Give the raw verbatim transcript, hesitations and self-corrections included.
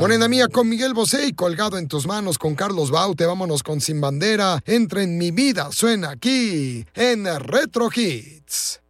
Morena Mía con Miguel Bosé y Colgado en tus manos con Carlos Baute. Vámonos con Sin Bandera. Entra en mi vida, suena aquí en Retro Hits.